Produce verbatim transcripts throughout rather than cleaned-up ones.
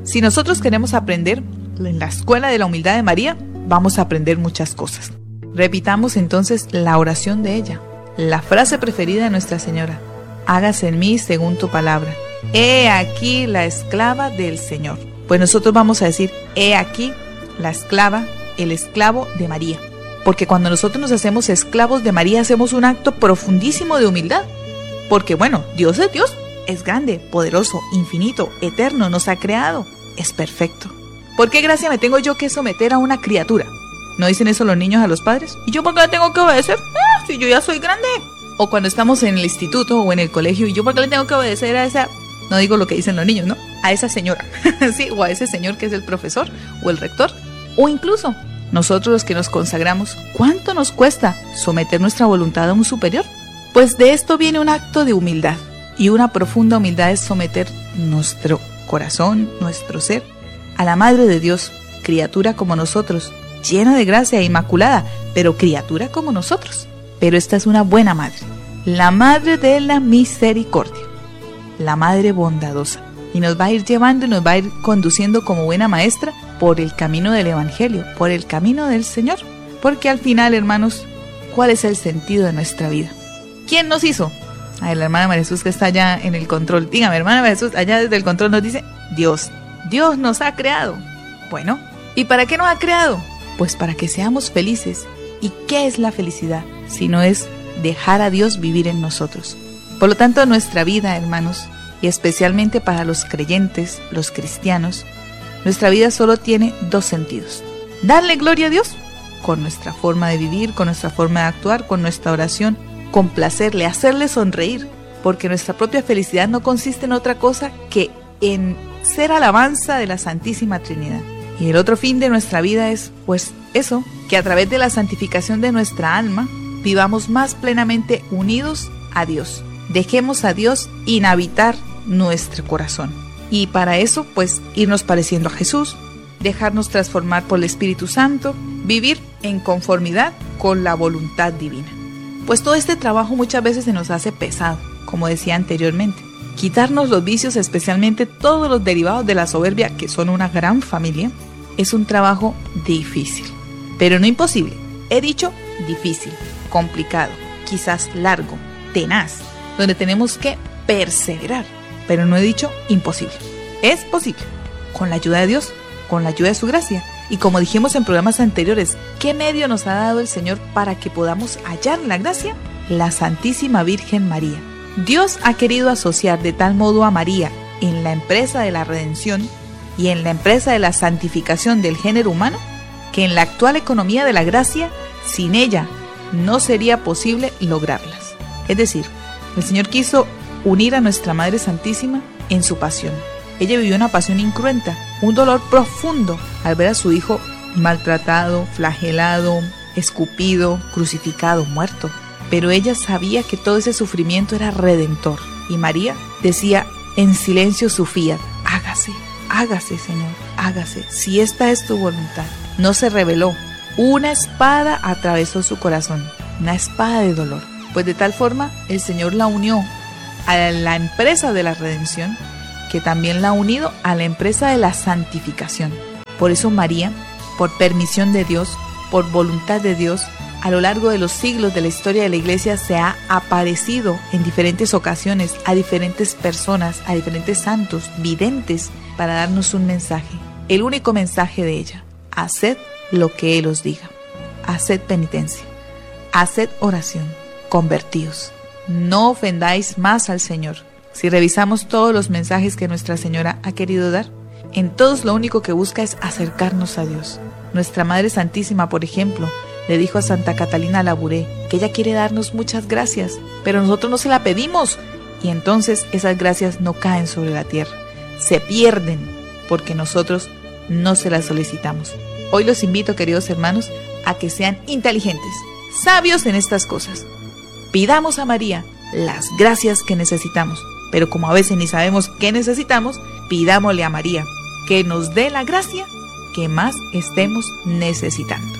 Si nosotros queremos aprender en la escuela de la humildad de María, vamos a aprender muchas cosas. Repitamos entonces la oración de ella, la frase preferida de Nuestra Señora: hágase en mí según tu palabra. He aquí la esclava del Señor. Pues nosotros vamos a decir: he aquí la esclava, el esclavo de María. Porque cuando nosotros nos hacemos esclavos de María, hacemos un acto profundísimo de humildad. Porque bueno, Dios es Dios, es grande, poderoso, infinito, eterno, nos ha creado, es perfecto. ¿Por qué gracia me tengo yo que someter a una criatura? ¿No dicen eso los niños a los padres? ¿Y yo por qué le tengo que obedecer? Ah, si yo ya soy grande. O cuando estamos en el instituto o en el colegio, ¿y yo por qué le tengo que obedecer a esa? No digo lo que dicen los niños, ¿no? A esa señora, sí, o a ese señor que es el profesor o el rector. O incluso nosotros los que nos consagramos, ¿cuánto nos cuesta someter nuestra voluntad a un superior? Pues de esto viene un acto de humildad. Y una profunda humildad es someter nuestro corazón, nuestro ser, a la Madre de Dios, criatura como nosotros, llena de gracia e inmaculada, pero criatura como nosotros. Pero esta es una buena madre, la Madre de la Misericordia, la Madre bondadosa. Y nos va a ir llevando y nos va a ir conduciendo como buena maestra por el camino del Evangelio, por el camino del Señor. Porque al final, hermanos, ¿cuál es el sentido de nuestra vida? ¿Quién nos hizo? Ay, la hermana María Jesús que está allá en el control. Dígame, hermana María Jesús, allá desde el control nos dice: Dios. Dios nos ha creado. Bueno, ¿y para qué nos ha creado? Pues para que seamos felices. ¿Y qué es la felicidad? Si no es dejar a Dios vivir en nosotros. Por lo tanto, nuestra vida, hermanos, y especialmente para los creyentes, los cristianos, nuestra vida solo tiene dos sentidos: darle gloria a Dios con nuestra forma de vivir, con nuestra forma de actuar, con nuestra oración, complacerle, hacerle sonreír, porque nuestra propia felicidad no consiste en otra cosa que en ser alabanza de la Santísima Trinidad. Y el otro fin de nuestra vida es, pues, eso, que a través de la santificación de nuestra alma vivamos más plenamente unidos a Dios. Dejemos a Dios inhabitar nuestro corazón. Y para eso, pues, irnos pareciendo a Jesús, dejarnos transformar por el Espíritu Santo, vivir en conformidad con la voluntad divina. Pues todo este trabajo muchas veces se nos hace pesado, como decía anteriormente. Quitarnos los vicios, especialmente todos los derivados de la soberbia, que son una gran familia, es un trabajo difícil, pero no imposible. He dicho difícil, complicado, quizás largo, tenaz, donde tenemos que perseverar, pero no he dicho imposible. Es posible, con la ayuda de Dios, con la ayuda de su gracia. Y como dijimos en programas anteriores, ¿qué medio nos ha dado el Señor para que podamos hallar la gracia? La Santísima Virgen María. Dios ha querido asociar de tal modo a María en la empresa de la redención y en la empresa de la santificación del género humano, que en la actual economía de la gracia, sin ella no sería posible lograrlas. Es decir, el Señor quiso unir a nuestra Madre Santísima en su pasión. Ella vivió una pasión incruenta, un dolor profundo al ver a su Hijo maltratado, flagelado, escupido, crucificado, muerto. Pero ella sabía que todo ese sufrimiento era redentor. Y María decía en silencio su fiat: hágase, hágase, Señor, hágase, si esta es tu voluntad. No se rebeló. Una espada atravesó su corazón, una espada de dolor. Pues de tal forma el Señor la unió a la empresa de la redención, que también la ha unido a la empresa de la santificación. Por eso María, por permisión de Dios, por voluntad de Dios, a lo largo de los siglos de la historia de la Iglesia se ha aparecido en diferentes ocasiones a diferentes personas, a diferentes santos, videntes, para darnos un mensaje. El único mensaje de ella: haced lo que Él os diga. Haced penitencia. Haced oración. Convertíos. No ofendáis más al Señor. Si revisamos todos los mensajes que Nuestra Señora ha querido dar, en todos lo único que busca es acercarnos a Dios. Nuestra Madre Santísima, por ejemplo, le dijo a Santa Catalina Labouré que ella quiere darnos muchas gracias, pero nosotros no se la pedimos, y entonces esas gracias no caen sobre la tierra, se pierden porque nosotros no se las solicitamos. Hoy los invito, queridos hermanos, a que sean inteligentes, sabios en estas cosas. Pidamos a María las gracias que necesitamos, pero como a veces ni sabemos qué necesitamos, pidámosle a María que nos dé la gracia que más estemos necesitando.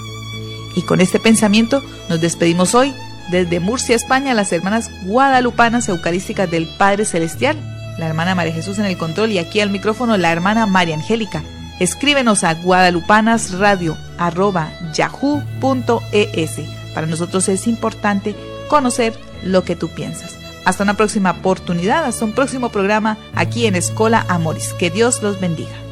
Y con este pensamiento nos despedimos hoy desde Murcia, España, las hermanas guadalupanas eucarísticas del Padre Celestial. la hermana María Jesús en el control y aquí al micrófono la hermana María Angélica. Escríbenos a guadalupanasradio arroba yahoo punto es. Para nosotros es importante conocer lo que tú piensas. Hasta una próxima oportunidad, hasta un próximo programa aquí en Escola Amoris. Que Dios los bendiga.